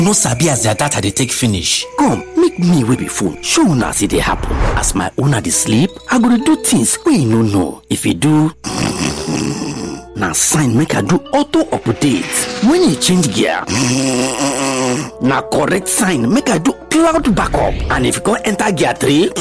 No sabi as their data dey take finish. Come, make me wey be phone show una as e dey happen. As my owner dey sleep, I go dey do things wey you no know. If you do na sign make I do auto update. When you change gear, na correct sign make I do cloud backup. And if you go enter gear 3,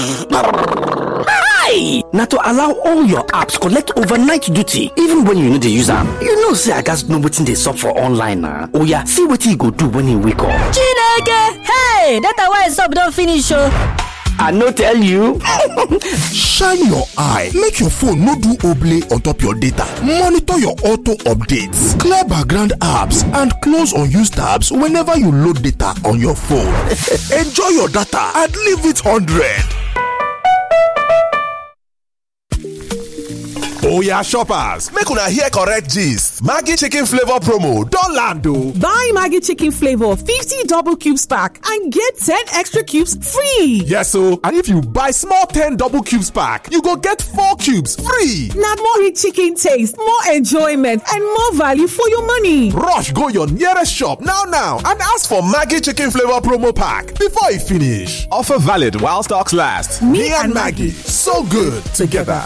hi! Na to allow all your apps collect overnight duty even when you no dey use am. You know say I gats know wetin dey sup for online na. Oya, see wetin you go do when you wake up. Chineke! Hey! Data why sup don finish oh! I no tell you. Shine your eye, make your phone no do oblay on top your data. Monitor your auto updates, clear background apps, and close unused tabs whenever you load data on your phone. Enjoy your data and leave it 100. Oya shoppers, make una hear correct gist. Maggi chicken flavor promo don land o. Buy Maggi chicken flavor 50 double cubes pack and get 10 extra cubes free. Yes o, and if you buy small 10 double cubes pack, you go get 4 cubes free. Na more rich chicken taste, more enjoyment, and more value for your money. Rush go your nearest shop now and ask for Maggi chicken flavor promo pack before e finish. Offer valid while stocks last. Me and Maggi, so good together.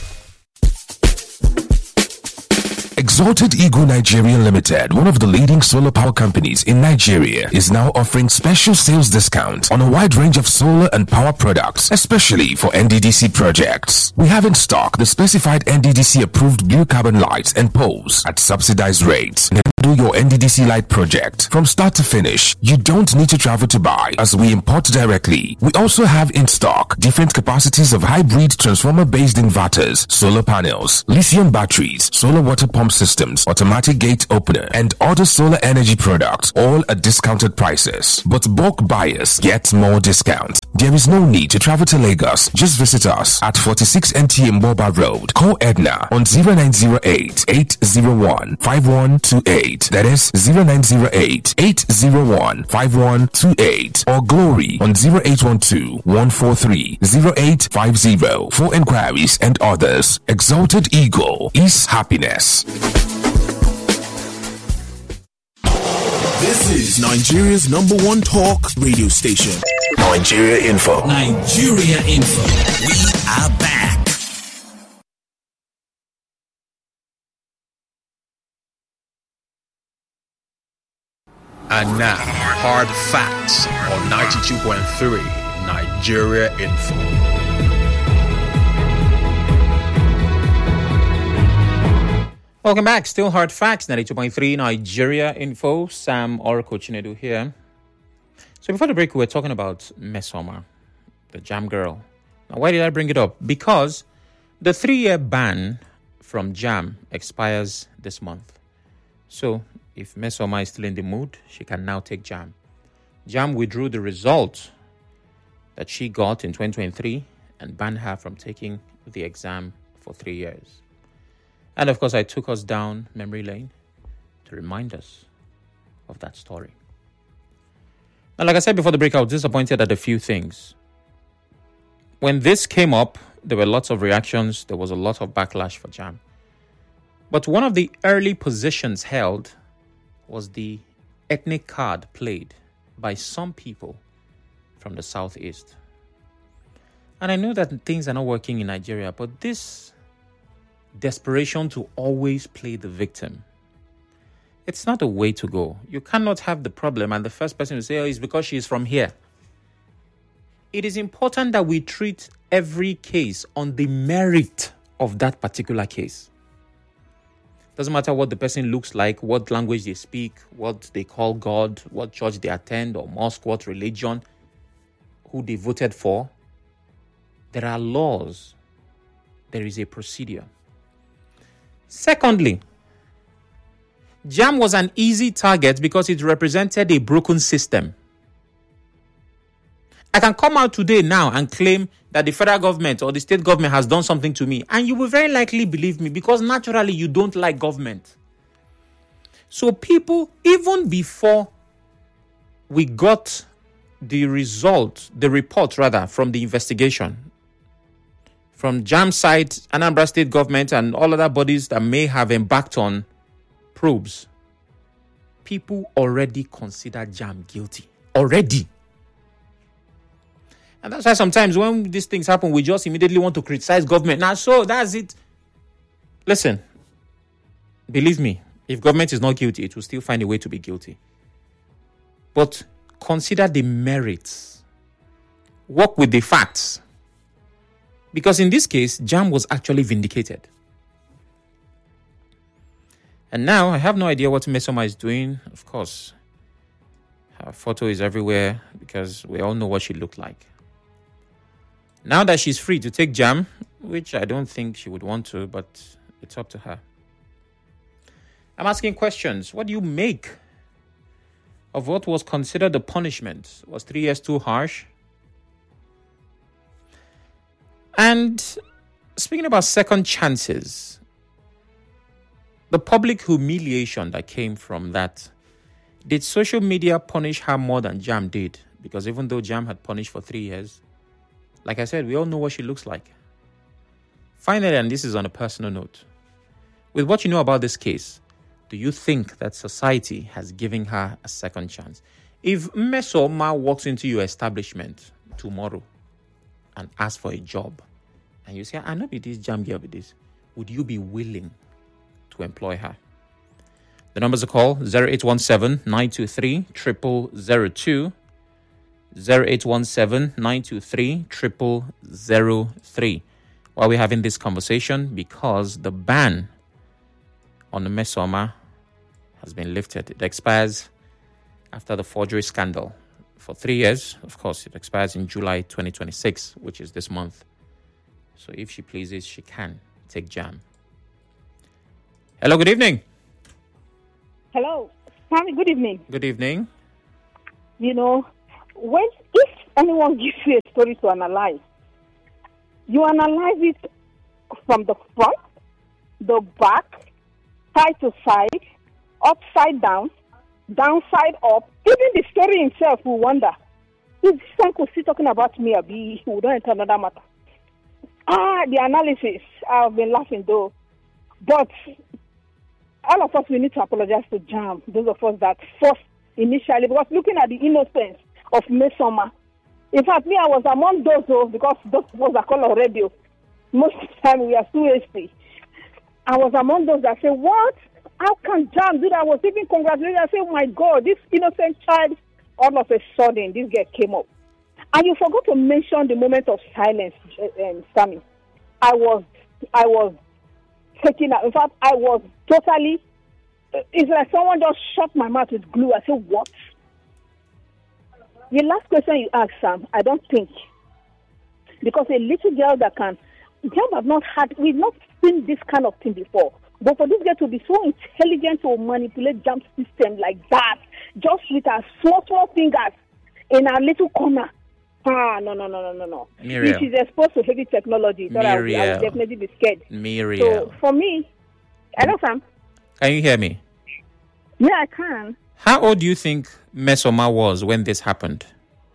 Exalted Eagle Nigeria Limited, one of the leading solar power companies in Nigeria, is now offering special sales discount on a wide range of solar and power products, especially for NDDC projects. We have in stock the specified NDDC approved blue carbon lights and poles at subsidized rates. Do your NDDC light project from start to finish. You don't need to travel to buy, as we import directly. We also have in stock different capacities of hybrid transformer-based inverters, solar panels, lithium batteries, solar water pump systems, automatic gate opener, and other solar energy products, all at discounted prices. But bulk buyers get more discount. There is no need to travel to Lagos. Just visit us at 46 NTA Mboba Road. Call Edna on 0908 801 5128. That is 0908 801 5128. Or Glory on 0812 143 0850. For inquiries and others, Exalted Eagle is happiness. This is Nigeria's #1 talk radio station. Nigeria Info. Nigeria Info. We are back. And now, hard facts on 92.3 Nigeria Info. Welcome back. Still hard facts, 92.3 Nigeria Info. Sam Oracle Chinedu here. So before the break, we were talking about Mesoma, the JAMB girl. Now, why did I bring it up? Because the 3-year ban from JAMB expires this month. So if Mesoma is still in the mood, she can now take JAMB. JAMB withdrew the result that she got in 2023 and banned her from taking the exam for 3 years. And of course, I took us down memory lane to remind us of that story. Now, like I said before the break, I was disappointed at a few things. When this came up, there were lots of reactions. There was a lot of backlash for JAMB. But one of the early positions held was the ethnic card played by some people from the Southeast. And I know that things are not working in Nigeria, but this desperation to always play the victim, it's not a way to go. You cannot have the problem and the first person to say, oh, it's because she's from here. It is important that we treat every case on the merit of that particular case. Doesn't matter what the person looks like, what language they speak, what they call God, what church they attend or mosque, what religion, who they voted for. There are laws. There is a procedure. Secondly, JAMB was an easy target because it represented a broken system. I can come out today now and claim that the federal government or the state government has done something to me, and you will very likely believe me because naturally you don't like government. So people, even before we got the report from the investigation, from JAMB side, Anambra State government and all other bodies that may have embarked on probes, people already consider JAM guilty. Already. And that's why sometimes when these things happen, we just immediately want to criticize government. Now, so that's it. Listen, believe me, if government is not guilty, it will still find a way to be guilty. But consider the merits. Work with the facts. Because in this case, JAM was actually vindicated. And now, I have no idea what Mmesoma is doing. Of course, her photo is everywhere because we all know what she looked like. Now that she's free to take JAM, which I don't think she would want to, but it's up to her. I'm asking questions. What do you make of what was considered the punishment? Was 3 years too harsh? And speaking about second chances, the public humiliation that came from that, did social media punish her more than JAM did? Because even though JAM had punished for 3 years, like I said, we all know what she looks like. Finally, and this is on a personal note, with what you know about this case, do you think that society has given her a second chance? If Mmesoma walks into your establishment tomorrow and asks for a job, and you say, I know be this JAM girl with this, would you be willing to employ her? The numbers to call 0817-923-0002, 0817-923-0003. While we're having this conversation, because the ban on the Mmesoma has been lifted. It expires after the forgery scandal for 3 years. Of course, it expires in July 2026, which is this month. So if she pleases, she can take JAM. Hello, good evening. Hello. Sammy, good evening. Good evening. You know, if anyone gives you a story to analyze, you analyze it from the front, the back, side to side, upside down, downside up. Even the story himself will wonder, if this one could still talking about me, we don't enter another matter. The analysis, I've been laughing though. But all of us, we need to apologize to JAM, those of us that first initially, because looking at the innocence of Mmesoma. In fact, me, I was among those, because those was a call on radio. Most of the time, we are too hasty. I was among those that say, what? How can JAM do that? I was even congratulating. I said, oh my God, this innocent child, all of a sudden, this girl came up. And you forgot to mention the moment of silence, Sammy. I was taken out. In fact, I was totally, it's like someone just shut my mouth with glue. I said, what? The last question you asked, Sam, I don't think. Because a little girl that can, JAM have not had, we've not seen this kind of thing before. But for this girl to be so intelligent to manipulate JAM system like that, just with her small fingers in a little corner. No. Miriam. If she's exposed to heavy technology, so I would definitely be scared. Miriam. So for me, hello, Sam. Can you hear me? Yeah, I can. How old do you think Mmesoma was when this happened?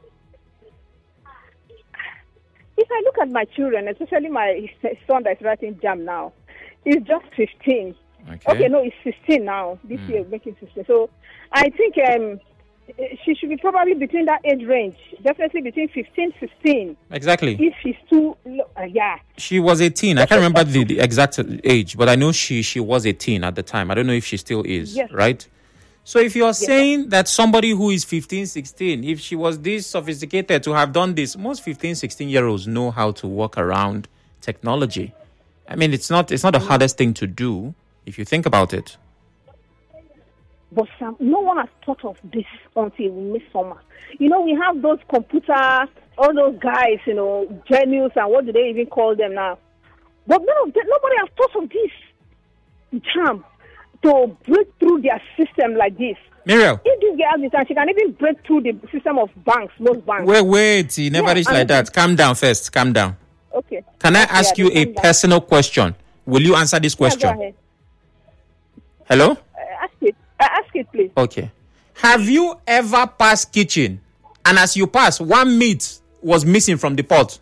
If I look at my children, especially my son that's writing JAM now, he's just 15. Okay, no, he's 16 now. This year, making 16. So I think she should be probably between that age range. Definitely between 15, 16. Exactly. If she's too, yeah. She was 18. I can't remember the exact age, but I know she was 18 at the time. I don't know if she still is, yes. Right? So if you're saying that somebody who is 15, 16, if she was this sophisticated to have done this, most 15, 16-year-olds know how to work around technology. I mean, it's not the hardest thing to do if you think about it. But Sam, no one has thought of this until Mmesoma. You know, we have those all those guys, genius, and what do they even call them now? But nobody has thought of this JAM to break through their system like this. Miriam. If this girl has the time, she can even break through the system of banks, most banks. Wait, he never reached like that. Calm down first, calm down. Okay. Can I ask you a personal question? Will you answer this question? Yeah, go ahead. Hello? Ask it, please. Okay. Have you ever passed kitchen and as you pass, one meat was missing from the pot?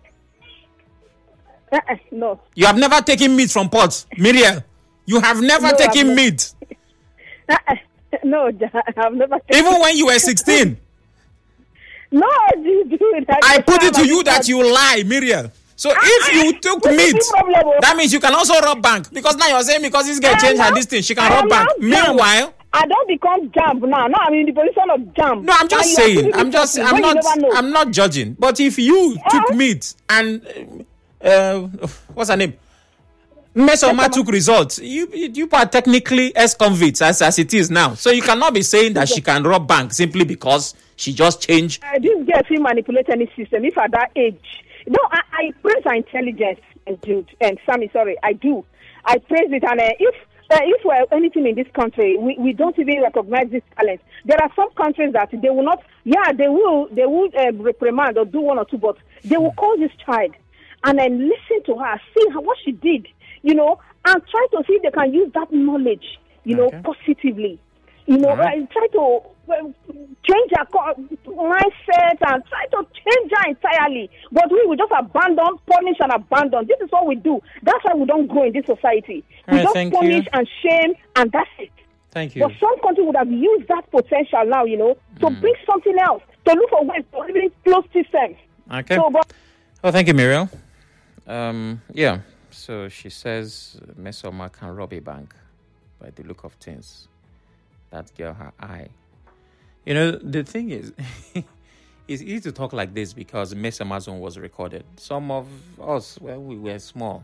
No. You have never taken meat from pots, Miriam. You have never taken meat. No, I've never. Even when you were 16. No, dude. I put it to you that you lie, Miriam. So if you took meat, that means you can also rob bank. Because now you're saying because this girl changed her this thing, she can rob bank. Meanwhile, I don't become jump now. No, I'm in the position of jump. No, I'm just saying. I'm not judging. But if you took meat and what's her name? Mesoma took results. You are technically ex-convicts as it is now. So you cannot be saying that she can rob bank simply because she just changed. This girl she manipulate any system. If at that age, no, I praise her intelligence, Jude and Sammy. Sorry, I do. I praise it, and if we're anything in this country, we don't even recognize this talent. There are some countries that they will not. Yeah, they will reprimand or do one or two, but they will call this child and then listen to her, see what she did. And try to see if they can use that knowledge, positively. And try to change her mindset and try to change her entirely. But we will just abandon, punish and abandon. This is what we do. That's why we don't grow in this society. We just punish and shame, and that's it. Thank you. But some countries would have used that potential now, to bring something else, to look for ways to even close systems. Okay. Well, thank you, Muriel. Yeah. So she says Mesoma can rob a bank by the look of things. That girl, her eye. The thing is, it's easy to talk like this because Mesoma's one was recorded. Some of us, when we were small,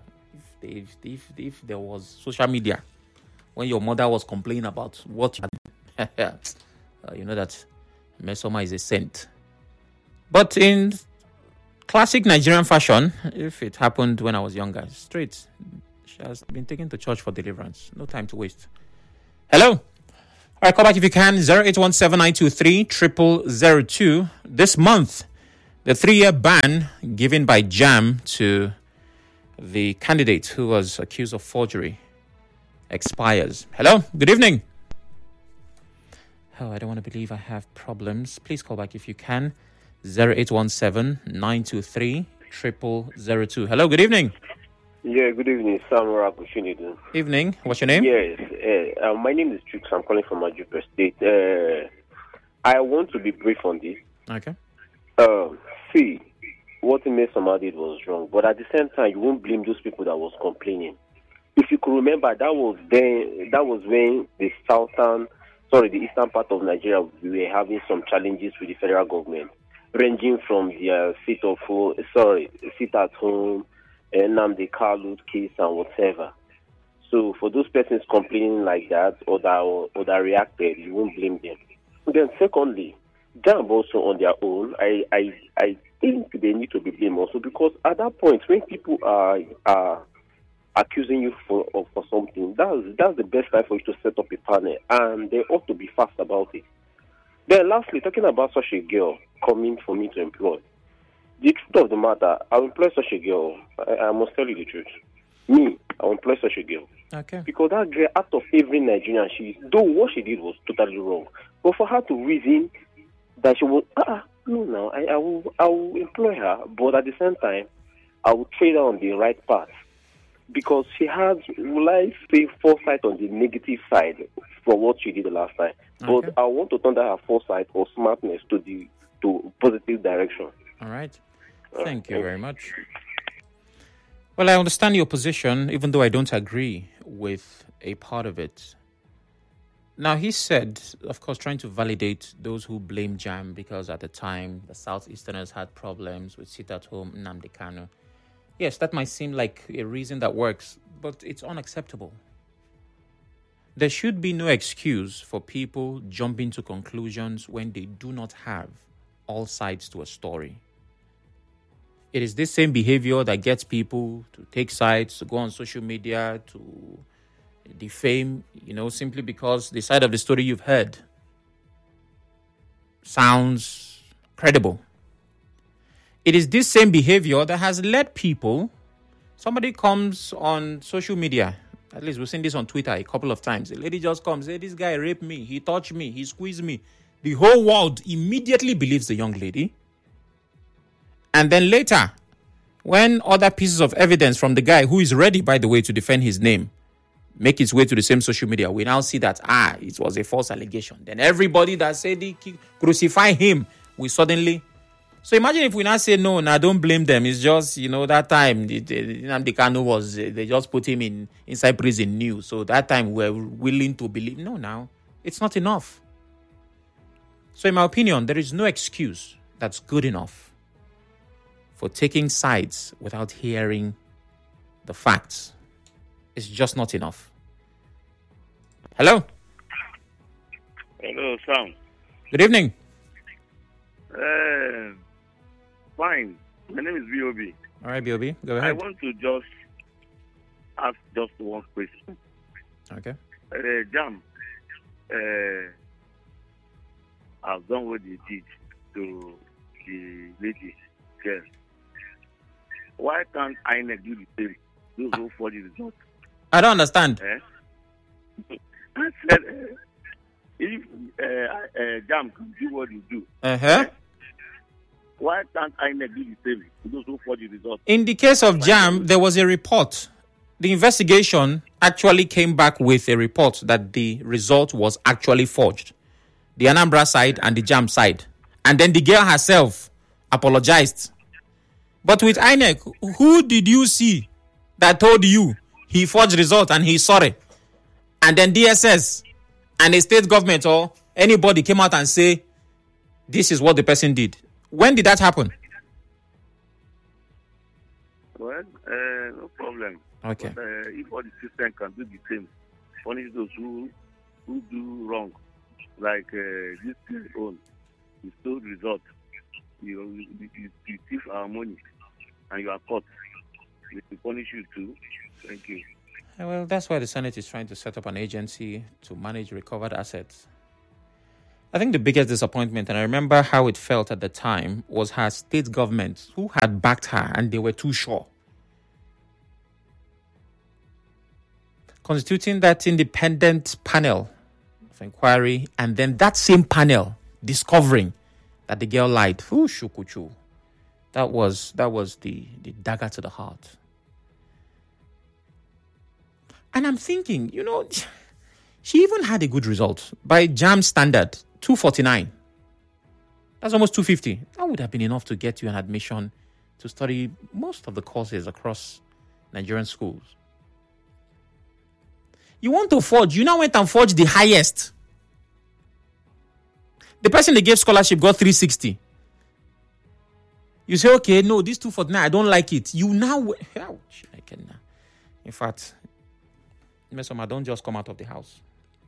if there was social media, when your mother was complaining about what you had, you know that Mesoma is a saint. But in classic Nigerian fashion, if it happened when I was younger, straight. She has been taken to church for deliverance. No time to waste. Hello. All right, call back if you can. 08179230002. This month, the 3-year ban given by JAM to the candidate who was accused of forgery expires. Hello. Good evening. Oh, I don't want to believe I have problems. Please call back if you can. 0817-923-0002. Hello, good evening. Yeah, good evening. Sam Rakushinidu. Evening. What's your name? Yes. My name is Trix. I'm calling from Majuper State. I want to be brief on this. Okay. See, what Mesoma did was wrong, but at the same time, you won't blame those people that was complaining. If you could remember, that was when the eastern part of Nigeria, we were having some challenges with the federal government, ranging from their sit at home, Nnamdi Kanu case and whatever. So for those persons complaining like that or that reacted, you won't blame them. Then secondly, JAMB also on their own, I think they need to be blamed also, because at that point when people are accusing you for something, that's the best time for you to set up a panel, and they ought to be fast about it. Then lastly, talking about such a girl coming for me to employ, the truth of the matter, I'll employ such a girl. I must tell you the truth. Me, I'll employ such a girl. Okay. Because that girl, out of every Nigerian, though what she did was totally wrong, but for her to reason that she will, I will employ her, but at the same time, I will trade her on the right path. Because she has, will I say, foresight on the negative side for what she did the last time. Okay. But I want to turn her foresight or smartness to positive direction. All right. Thank you very much. Well, I understand your position, even though I don't agree with a part of it. Now, he said, of course, trying to validate those who blame JAM because at the time the Southeasterners had problems with sit-at-home Nnamdi Kanu. Yes, that might seem like a reason that works, but it's unacceptable. There should be no excuse for people jumping to conclusions when they do not have all sides to a story. It is this same behavior that gets people to take sides, to go on social media, to defame, simply because the side of the story you've heard sounds credible. It is this same behavior that has led people. Somebody comes on social media, at least we've seen this on Twitter a couple of times. A lady just comes, say, this guy raped me, he touched me, he squeezed me. The whole world immediately believes the young lady. And then later, when other pieces of evidence from the guy, who is ready, by the way, to defend his name, make its way to the same social media, we now see that, it was a false allegation. Then everybody that said they crucify him, we suddenly... So imagine if we now say, no, don't blame them. It's just, that time, Nnamdi Kanu was, they just put him inside prison new. So that time we're willing to believe. No, now, it's not enough. So in my opinion, there is no excuse that's good enough for taking sides without hearing the facts. It's just not enough. Hello? Hello, Sam. Good evening. Fine. My name is B.O.B. All right, B.O.B. Go ahead. I want to just ask just one question. Okay. Jam have done what they did to the lady girl. Why can't INEC do the same? Those who for the result. I don't understand. I said, if Jam can do what you do, why can't INEC do the same to those who for the result? In the case of Jam, there was a report. The investigation actually came back with a report that the result was actually forged. The Anambra side and the Jam side. And then the girl herself apologized. But with INEC, who did you see that told you he forged result and he's sorry? And then DSS and the state government or anybody came out and say, this is what the person did. When did that happen? Well, no problem. Okay. But, if all the system can do the same, punish those who do wrong, like this guy's own, he stole result. You thief our money, and you are caught. We will punish you too. Thank you. Well, that's why the Senate is trying to set up an agency to manage recovered assets. I think the biggest disappointment, and I remember how it felt at the time, was her state government who had backed her and they were too sure. Constituting that independent panel of inquiry, and then that same panel discovering that the girl lied. Ooh, shukuchu. That was the dagger to the heart. And I'm thinking, she even had a good result. By Jam standard, 249. That's almost 250. That would have been enough to get you an admission to study most of the courses across Nigerian schools. You want to forge, you now went and forged the highest. The person they gave scholarship got 360. You say, okay, no, this 249, I don't like it. You now, ouch, in fact, Mesoma, don't just come out of the house.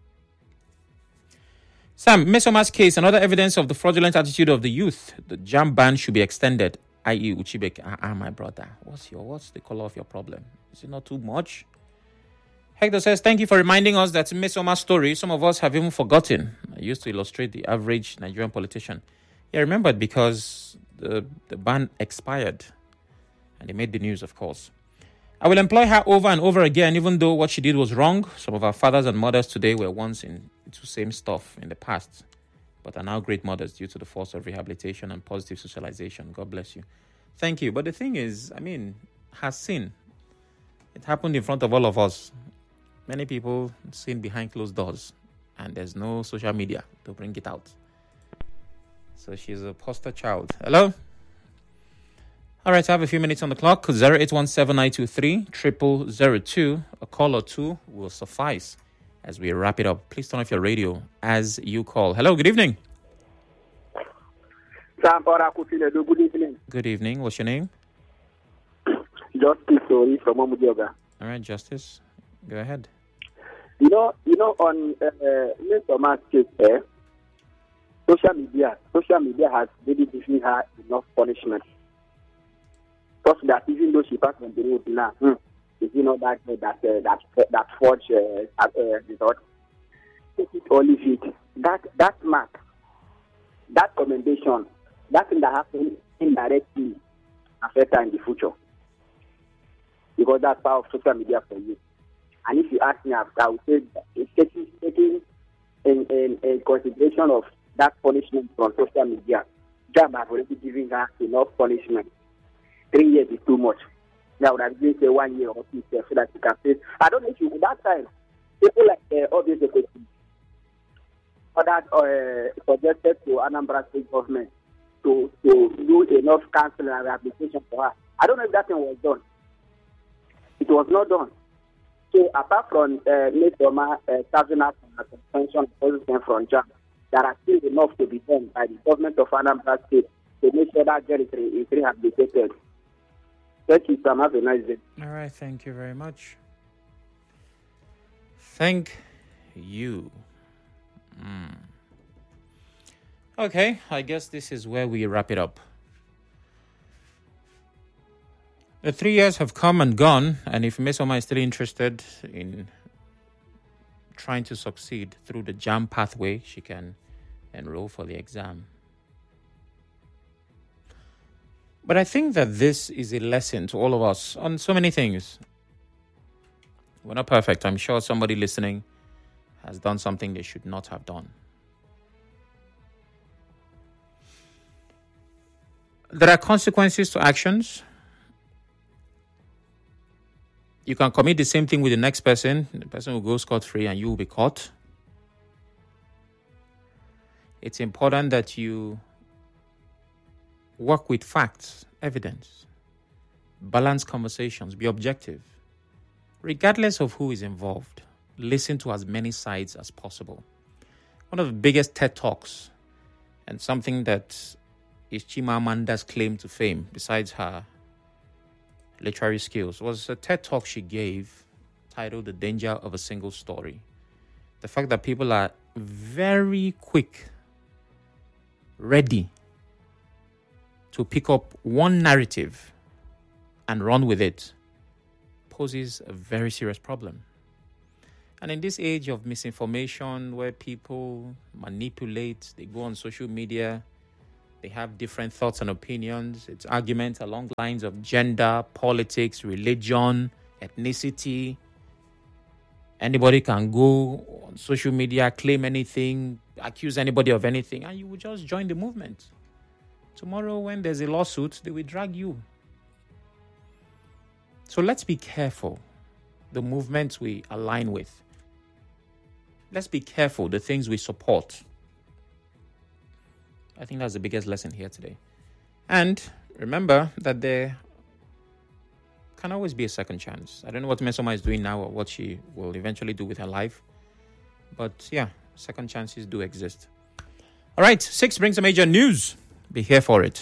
Sam, Mesoma's case, another evidence of the fraudulent attitude of the youth. The Jam ban should be extended, i.e. Uchibek. My brother, what's the color of your problem? Is it not too much? Hector says, thank you for reminding us that Mesoma's story, some of us have even forgotten. I used to illustrate the average Nigerian politician. Yeah, I remembered because the ban expired and they made the news, of course. I will employ her over and over again, even though what she did was wrong. Some of our fathers and mothers today were once into same stuff in the past, but are now great mothers due to the force of rehabilitation and positive socialization. God bless you. Thank you. But the thing is, her sin, it happened in front of all of us. Many people sin behind closed doors, and there's no social media to bring it out. So she's a poster child. Hello? All right, I have a few minutes on the clock. 08179230002. A call or two will suffice as we wrap it up. Please turn off your radio as you call. Hello, good evening. Good evening. Good evening. What's your name? Justice Ori from Omudioga. All right, Justice. Go ahead. On Mr. case, social media has really given her enough punishment. Such that even though she passed on the road now, that forged result, take it or leave it. That mark, that commendation, that thing that happened indirectly affect her in the future. Because that's part of social media for you. And if you ask me, I would say it's taking in consideration of that punishment from social media. Jam have already given her enough punishment. 3 years is too much. Now, would have given say 1 year or 2 years so that you can say, I don't know if you, that time, people like obviously others suggested to Anambra State government to do enough counseling and rehabilitation for her. I don't know if that thing was done. It was not done. So apart from Mesoma serving us on a suspension from JAM, there are still enough to be done by the government of Anambra State to make sure that girl is rehabilitated. Thank you, Sam. Have a nice day. All right, thank you very much. Thank you. Okay, I guess this is where we wrap it up. The 3 years have come and gone, and if Mesoma is still interested in trying to succeed through the JAM pathway, she can enroll for the exam. But I think that this is a lesson to all of us on so many things. We're not perfect. I'm sure somebody listening has done something they should not have done. There are consequences to actions. You can commit the same thing with the next person. The person will go scot-free and you will be caught. It's important that you work with facts, evidence, balance conversations, be objective. Regardless of who is involved, listen to as many sides as possible. One of the biggest TED Talks, and something that is Chimamanda's claim to fame, besides her literary skills, was a TED Talk she gave titled The Danger of a Single Story. The fact that people are very quick, ready to pick up one narrative and run with it poses a very serious problem. And in this age of misinformation where people manipulate, they go on social media, they have different thoughts and opinions, it's arguments along the lines of gender, politics, religion, ethnicity. Anybody can go on social media, claim anything, accuse anybody of anything, and you will just join the movement. Tomorrow, when there's a lawsuit, they will drag you. So let's be careful the movements we align with. Let's be careful the things we support. I think that's the biggest lesson here today. And remember that there can always be a second chance. I don't know what Mesoma is doing now or what she will eventually do with her life. But yeah, second chances do exist. All right, 6 brings a major news. Be here for it.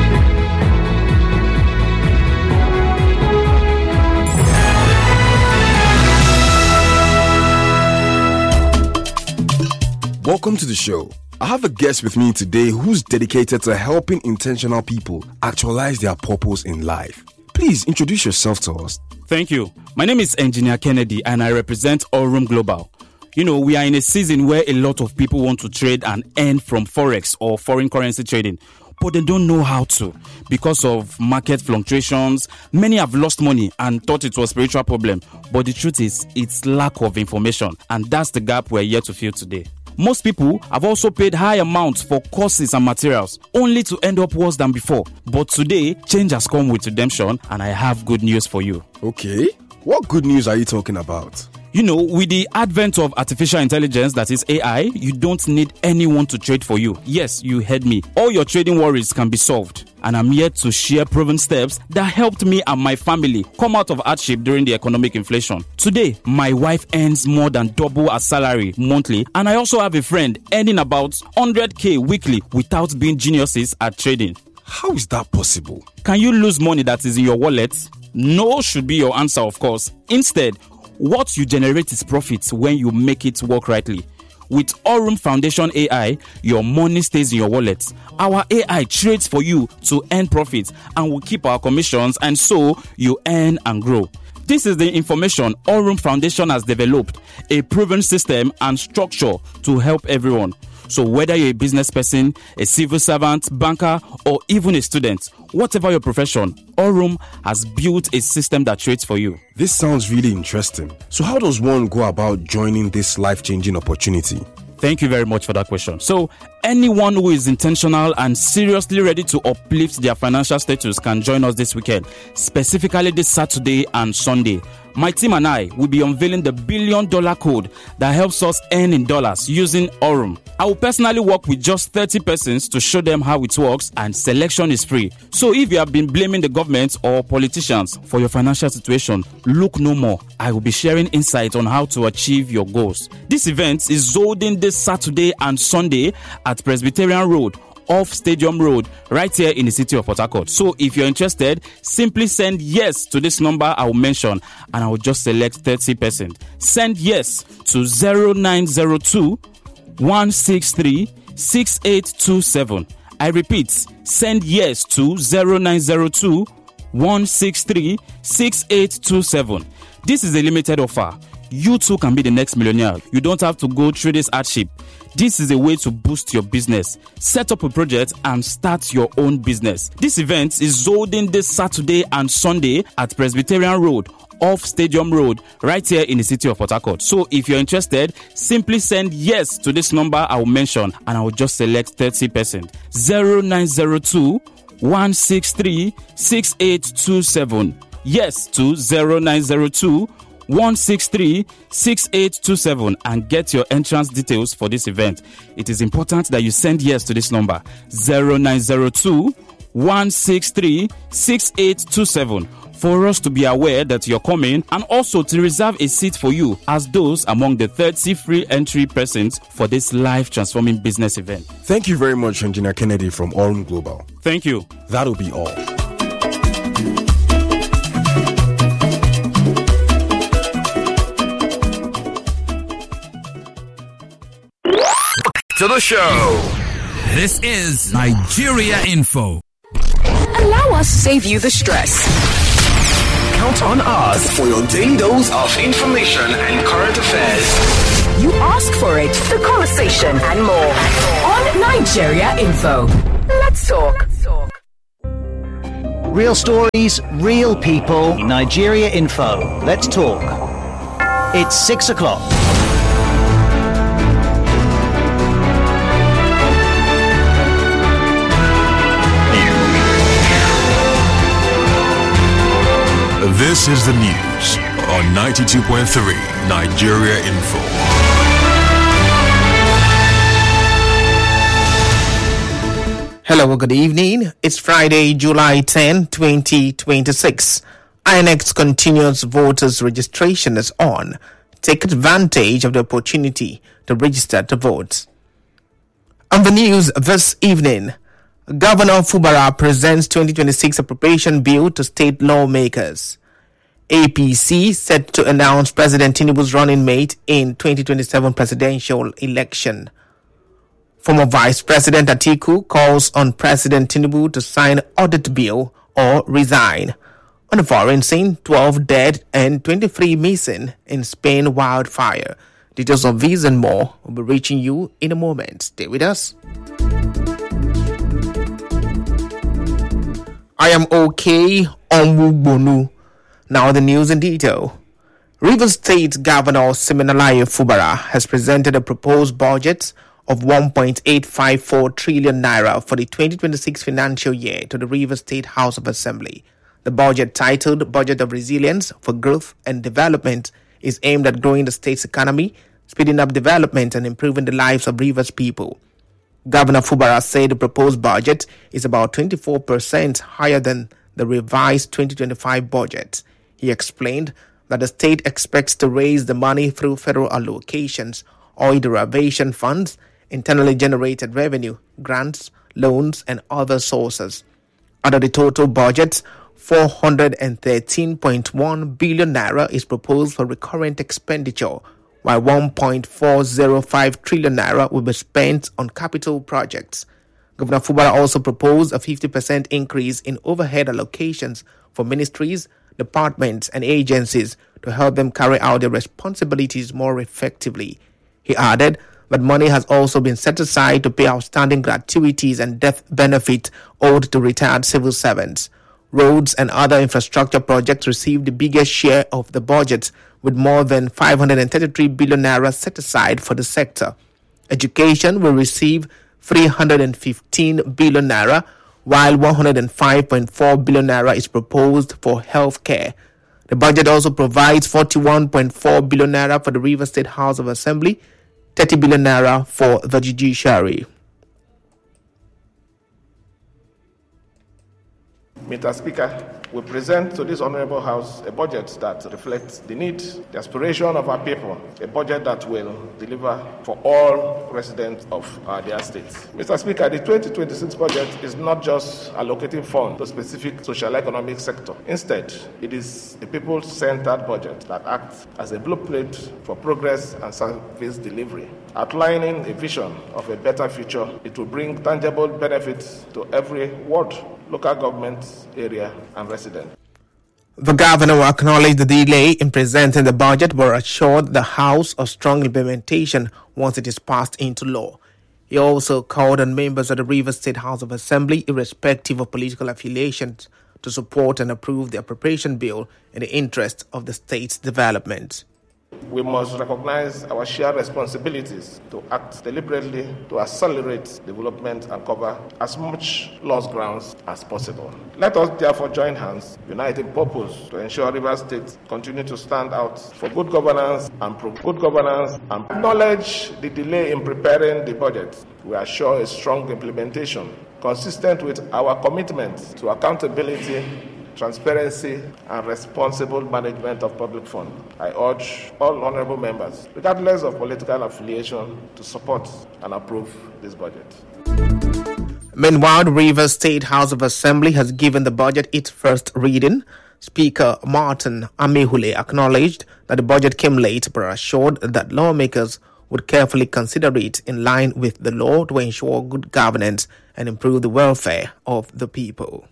Welcome to the show. I have a guest with me today who's dedicated to helping intentional people actualize their purpose in life. Please introduce yourself to us. Thank you. My name is Engineer Kennedy and I represent Allroom Global. You know, we are in a season where a lot of people want to trade and earn from Forex or foreign currency trading, but they don't know how to because of market fluctuations. Many have lost money and thought it was a spiritual problem, but the truth is it's lack of information, and that's the gap we're here to fill today. Most people have also paid high amounts for courses and materials, only to end up worse than before. But today, change has come with redemption, and I have good news for you. Okay, what good news are you talking about? You know, with the advent of artificial intelligence, that is AI, you don't need anyone to trade for you. Yes, you heard me. All your trading worries can be solved. And I'm here to share proven steps that helped me and my family come out of hardship during the economic inflation. Today, my wife earns more than double her salary monthly, and I also have a friend earning about 100k weekly without being geniuses at trading. How is that possible? Can you lose money that is in your wallet? No should be your answer, of course. Instead, what you generate is profits when you make it work rightly. With Allroom Foundation AI, your money stays in your wallet. Our AI trades for you to earn profits and will keep our commissions, and so you earn and grow. This is the information Allroom Foundation has developed, a proven system and structure to help everyone. So whether you're a business person, a civil servant, banker, or even a student, whatever your profession, Allroom has built a system that trades for you. This sounds really interesting. So how does one go about joining this life-changing opportunity? Thank you very much for that question. So, anyone who is intentional and seriously ready to uplift their financial status can join us this weekend, specifically this Saturday and Sunday. My team and I will be unveiling the $1 billion code that helps us earn in dollars using Aurum. I will personally work with just 30 persons to show them how it works, and selection is free. So if you have been blaming the government or politicians for your financial situation, look no more. I will be sharing insights on how to achieve your goals. This event is holding this Saturday and Sunday at Presbyterian Road, off Stadium Road, right here in the city of Port Harcourt. So if you're interested, simply send yes to this number I will mention, and I will just select 30%. Send yes to 0902 163 6827. I repeat, send yes to 0902 163 6827. This is a limited offer. You too can be the next millionaire. You don't have to go through this hardship. This is a way to boost your business, set up a project, and start your own business. This event is holding this Saturday and Sunday at Presbyterian Road, off Stadium Road, right here in the city of Port Harcourt. So if you're interested, simply send yes to this number I will mention, and I will just select 30%. 0902 163 6827. Yes to 0902 163 6827 and get your entrance details for this event. It is important that you send yes to this number 0902 163 6827 for us to be aware that you're coming, and also to reserve a seat for you as those among the 30 free entry persons for this life transforming business event. Thank you very much, Engineer Kennedy from Aurum Global. Thank you. That'll be all. To the show. This is Nigeria Info. Allow us to save you the stress. Count on us for your daily dose of information and current affairs. You ask for it, the conversation, and more. On Nigeria Info. Let's talk. Real stories, real people. Nigeria Info. Let's talk. It's 6 o'clock. This is the news on 92.3 Nigeria Info. Hello, good evening. It's Friday, July 10, 2026. INEC's continuous voters registration is on. Take advantage of the opportunity to register to vote. On the news this evening, Governor Fubara presents 2026 appropriation bill to state lawmakers. APC set to announce President Tinubu's running mate in 2027 presidential election. Former Vice President Atiku calls on President Tinubu to sign audit bill or resign. On the foreign scene, 12 dead and 23 missing in Spain wildfire. Details of these and more will be reaching you in a moment. Stay with us. I am okay Onwugbonu. Now the news in detail. Rivers State Governor Siminalayi Fubara has presented a proposed budget of 1.854 trillion naira for the 2026 financial year to the Rivers State House of Assembly. The budget, titled Budget of Resilience for Growth and Development, is aimed at growing the state's economy, speeding up development and improving the lives of Rivers people. Governor Fubara said the proposed budget is about 24% higher than the revised 2025 budget. He explained that the state expects to raise the money through federal allocations, oil derivation funds, internally generated revenue, grants, loans, and other sources. Out of the total budget, 413.1 billion naira is proposed for recurrent expenditure, while 1.405 trillion naira will be spent on capital projects. Governor Fubara also proposed a 50% increase in overhead allocations for ministries, departments, and agencies to help them carry out their responsibilities more effectively. He added that money has also been set aside to pay outstanding gratuities and death benefit owed to retired civil servants. Roads and other infrastructure projects received the biggest share of the budget, with more than 533 billion naira set aside for the sector. Education will receive 315 billion naira, while 105.4 billion naira is proposed for healthcare. The budget also provides 41.4 billion naira for the Rivers State House of Assembly, 30 billion naira for the judiciary. Mr. Speaker, we present to this Honorable House a budget that reflects the need, the aspiration of our people, a budget that will deliver for all residents of our dear states. Mr. Speaker, the 2026 budget is not just allocating funds to a specific socio-economic sector. Instead, it is a people-centered budget that acts as a blueprint for progress and service delivery. Outlining a vision of a better future, it will bring tangible benefits to every ward, local government area and resident. The governor acknowledged the delay in presenting the budget but assured the House of strong implementation once it is passed into law. He also called on members of the Rivers State House of Assembly, irrespective of political affiliations, to support and approve the appropriation bill in the interest of the state's development. We must recognize our shared responsibilities to act deliberately to accelerate development and cover as much lost grounds as possible. Let us therefore join hands, unite in purpose to ensure Rivers State continue to stand out for good governance and acknowledge the delay in preparing the budget. We assure a strong implementation consistent with our commitment to accountability, transparency and responsible management of public funds. I urge all honorable members, regardless of political affiliation, to support and approve this budget. Meanwhile, the Rivers State House of Assembly has given the budget its first reading. Speaker Martin Amehule acknowledged that the budget came late but assured that lawmakers would carefully consider it in line with the law to ensure good governance and improve the welfare of the people.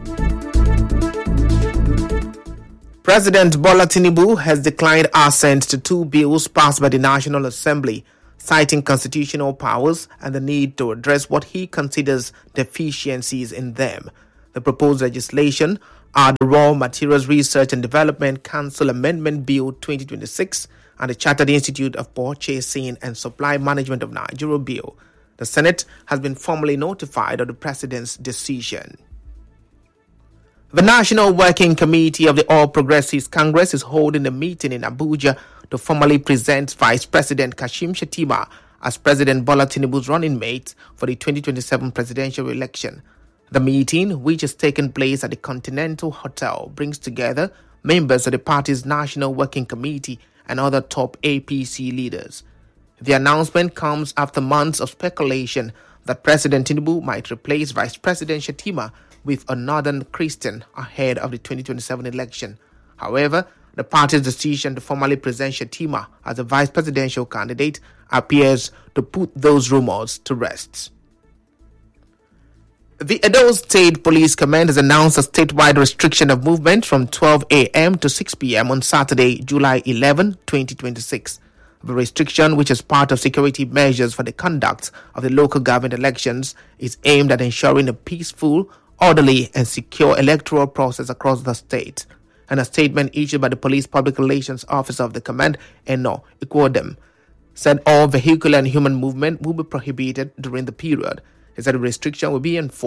President Bola Tinubu has declined assent to two bills passed by the National Assembly, citing constitutional powers and the need to address what he considers deficiencies in them. The proposed legislation are the Raw Materials Research and Development Council Amendment Bill 2026 and the Chartered Institute of Purchasing and Supply Management of Nigeria Bill. The Senate has been formally notified of the President's decision. The National Working Committee of the All Progressives Congress is holding a meeting in Abuja to formally present Vice President Kashim Shettima as President Bola Tinubu's running mate for the 2027 presidential election. The meeting, which has taken place at the Continental Hotel, brings together members of the party's National Working Committee and other top APC leaders. The announcement comes after months of speculation that President Tinubu might replace Vice President Shettima with a Northern Christian ahead of the 2027 election. However, the party's decision to formally present Shettima as a vice presidential candidate appears to put those rumors to rest. The Edo State Police Command has announced a statewide restriction of movement from 12 a.m. to 6 p.m. on Saturday, July 11, 2026. The restriction, which is part of security measures for the conduct of the local government elections, is aimed at ensuring a peaceful, orderly and secure electoral process across the state. And a statement issued by the Police Public Relations Officer of the Command, Eno Ikwodem, said all vehicular and human movement will be prohibited during the period. He said the restriction will be enforced